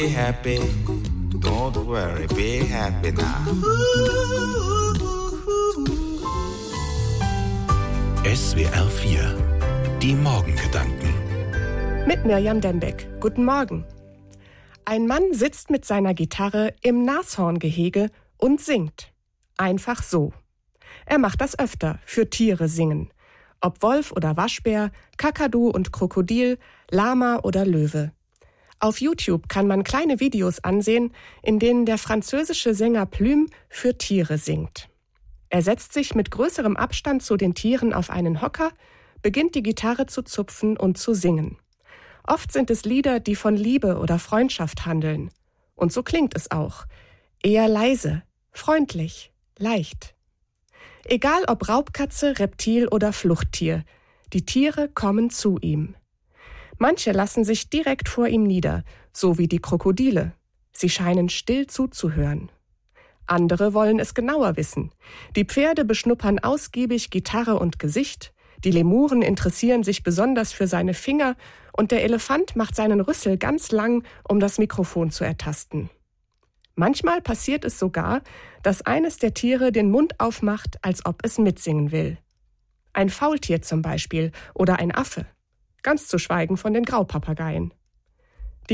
Be happy, don't worry, be happy now. SWR 4, die Morgengedanken. Mit Mirjam Dembeck. Guten Morgen. Ein Mann sitzt mit seiner Gitarre im Nashorngehege und singt. Einfach so. Er macht das öfter, für Tiere singen. Ob Wolf oder Waschbär, Kakadu und Krokodil, Lama oder Löwe. Auf YouTube kann man kleine Videos ansehen, in denen der französische Sänger Plume für Tiere singt. Er setzt sich mit größerem Abstand zu den Tieren auf einen Hocker, beginnt die Gitarre zu zupfen und zu singen. Oft sind es Lieder, die von Liebe oder Freundschaft handeln. Und so klingt es auch. Eher leise, freundlich, leicht. Egal ob Raubkatze, Reptil oder Fluchttier, die Tiere kommen zu ihm. Manche lassen sich direkt vor ihm nieder, so wie die Krokodile. Sie scheinen still zuzuhören. Andere wollen es genauer wissen. Die Pferde beschnuppern ausgiebig Gitarre und Gesicht, die Lemuren interessieren sich besonders für seine Finger und der Elefant macht seinen Rüssel ganz lang, um das Mikrofon zu ertasten. Manchmal passiert es sogar, dass eines der Tiere den Mund aufmacht, als ob es mitsingen will. Ein Faultier zum Beispiel oder ein Affe. Ganz zu schweigen von den Graupapageien.